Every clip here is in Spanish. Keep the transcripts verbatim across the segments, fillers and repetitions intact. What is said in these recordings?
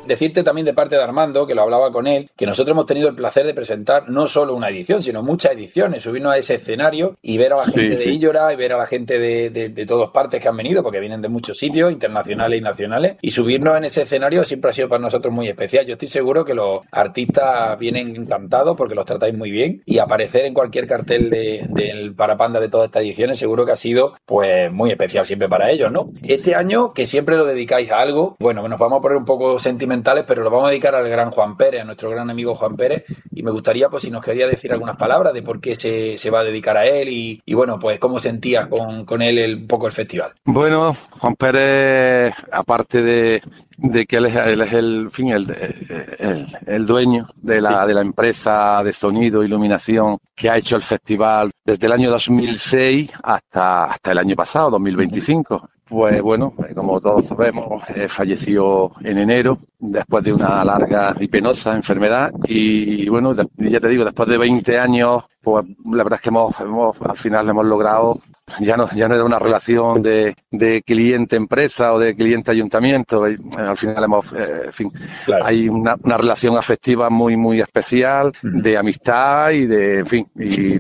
decirte también de parte de Armando, que lo hablaba con él, que nosotros hemos tenido el placer de presentar no solo una edición, sino muchas ediciones, subirnos a ese escenario y ver a la gente sí, de sí. Illora y ver a la gente de, de, de todas partes que han venido, porque vienen de muchos sitios, internacionales y nacionales, y subirnos en ese escenario siempre ha sido para nosotros muy especial. Yo estoy seguro que los artistas vienen encantados porque los tratáis muy bien, y aparecer en cualquier cartel de, del Parapanda de todas estas ediciones seguro que ha sido pues muy especial siempre para ellos, ¿no? Este año, que siempre lo dedicáis a algo, bueno, nos vamos a poner un poco sentimentales, pero lo vamos a dedicar al gran Juan Pérez, a nuestro gran amigo Juan Pérez, y me gustaría pues si nos quería decir algunas palabras de por qué se, se va a dedicar a él y, y bueno, pues cómo sentías con, con él el, un poco el festival. Bueno, Juan Pérez, aparte de de que él es, él es el, en fin, el, el, el dueño de la, de la empresa de sonido e iluminación que ha hecho el festival desde el año dos mil seis hasta, hasta el año pasado, dos mil veinticinco. Pues bueno, como todos sabemos, eh, falleció en enero después de una larga y penosa enfermedad y bueno, ya te digo, después de veinte años, pues la verdad es que hemos, hemos al final hemos logrado, ya no, ya no era una relación de, de cliente-empresa o de cliente-ayuntamiento, al final hemos, eh, en fin, claro. Hay una, una relación afectiva muy, muy especial, uh-huh. de amistad y de, en fin, y,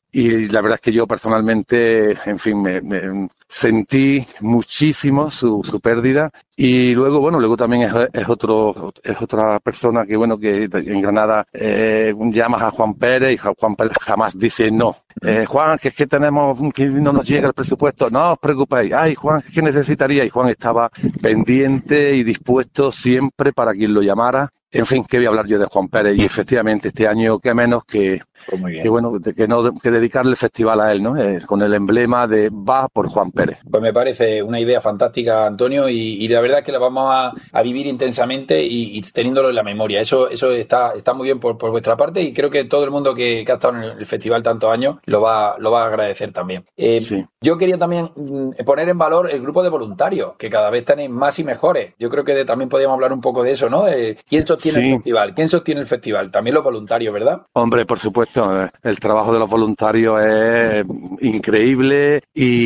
y la verdad es que yo personalmente, en fin, me, me sentí muchísimo su, su pérdida. Y luego, bueno, luego también es, es otro, es otra persona que, bueno, que en Granada eh, llamas a Juan Pérez y Juan Pérez jamás dice no. Eh, Juan, que es que tenemos, que no nos llega el presupuesto, no os preocupéis. Ay, Juan, ¿qué necesitaría? Y Juan estaba pendiente y dispuesto siempre para quien lo llamara. En fin, ¿qué voy a hablar yo de Juan Pérez? Y efectivamente este año, qué menos que, pues que bueno, que no que dedicarle el festival a él, ¿no? Eh, con el emblema de Va por Juan Pérez. Pues me parece una idea fantástica, Antonio, y, y la verdad es que la vamos a, a vivir intensamente y, y teniéndolo en la memoria. Eso eso está está muy bien por, por vuestra parte y creo que todo el mundo que, que ha estado en el festival tantos años lo va lo va a agradecer también. Eh, sí. Yo quería también mm, poner en valor el grupo de voluntarios, que cada vez tenéis más y mejores. Yo creo que de, también podríamos hablar un poco de eso, ¿no? Eh, ¿Quién sostiene sí. el festival? ¿Quién sostiene el festival? También los voluntarios, ¿verdad? Hombre, por supuesto. El trabajo de los voluntarios es increíble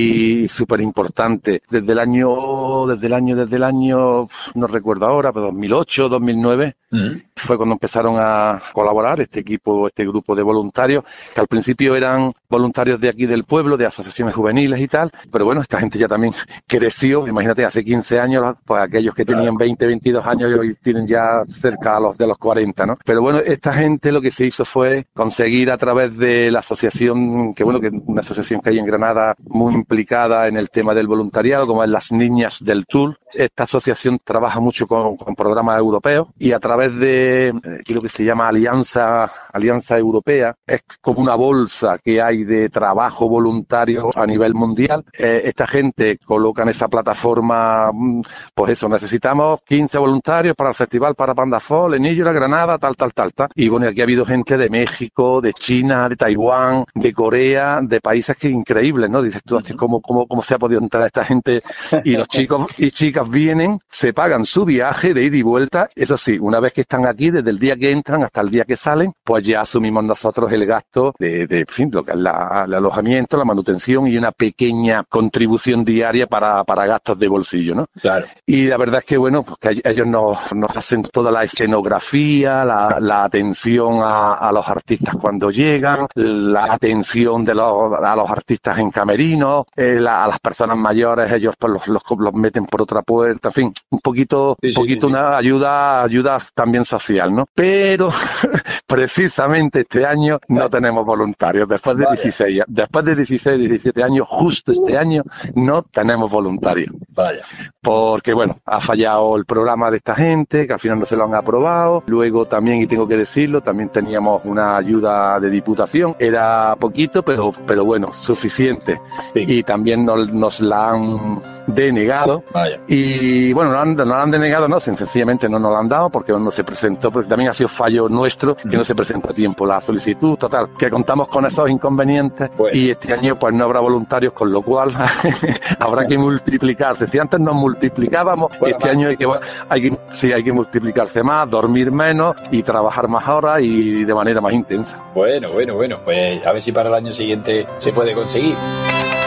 y súper importante. Desde el año, desde el año, desde el año, no recuerdo ahora, pero dos mil ocho, dos mil nueve, uh-huh. fue cuando empezaron a colaborar este equipo, este grupo de voluntarios, que al principio eran voluntarios de aquí del pueblo, de asociaciones juveniles y tal, pero bueno, esta gente ya también creció. Imagínate, hace quince años, pues aquellos que tenían veinte, veintidós años y hoy tienen ya cerca a los de los cuarenta, ¿no? Pero bueno, esta gente lo que se hizo fue conseguir a través de la asociación, que bueno, que una asociación que hay en Granada muy implicada en el tema del voluntariado, como es las Niñas del Tour. Esta asociación trabaja mucho con, con programas europeos y a través de eh, lo que se llama Alianza, Alianza Europea, es como una bolsa que hay de trabajo voluntario a nivel mundial. Eh, esta gente coloca en esa plataforma, pues eso, necesitamos quince voluntarios para el festival Parapanda Fall en Illora, Granada, tal, tal, tal, tal. Y bueno, aquí ha habido gente de México, de China, de Taiwán, de Corea, de países que increíbles, ¿no? Dices tú, ¿cómo, cómo, cómo se ha podido entrar esta gente? Y los chicos y chicas vienen, se pagan su viaje de ida y vuelta. Eso sí, una vez que están aquí, desde el día que entran hasta el día que salen, pues ya asumimos nosotros el gasto de, de en fin, lo que es la, el alojamiento, la manutención y una pequeña contribución diaria para, para gastos de bolsillo, ¿no? Claro. Y la verdad es que, bueno, pues que ellos nos, nos hacen toda la escenografía, la, la atención a, a los artistas cuando llegan, la atención de los, a los artistas en camerinos, eh, la, a las personas mayores, ellos pues los, los, los meten por otra puerta, en fin, un poquito, sí, un poquito sí, sí, una ayuda, ayuda también social, ¿no? Pero precisamente este año no tenemos voluntarios. Después de Vaya. dieciséis, después de dieciséis, diecisiete años, justo este año no tenemos voluntarios. Vaya. Porque bueno, ha fallado el programa de esta gente, que al final no se lo han aprobado. Luego también, y tengo que decirlo, también teníamos una ayuda de diputación. Era poquito, pero, pero bueno, suficiente. Sí. Y también nos, nos la han denegado. Vaya. Y bueno, no, no la han denegado, no, sencillamente no nos la han dado porque no se presentó, porque también ha sido fallo nuestro que no se presentó a tiempo la solicitud. Total, que contamos con esos inconvenientes bueno. Y este año pues no habrá voluntarios, con lo cual habrá que multiplicarse. Si antes nos multiplicábamos, bueno, este año hay que, hay que, sí, hay que multiplicarse más, dormir menos y trabajar más horas y de manera más intensa. Bueno, bueno, bueno, pues a ver si para el año siguiente se puede conseguir.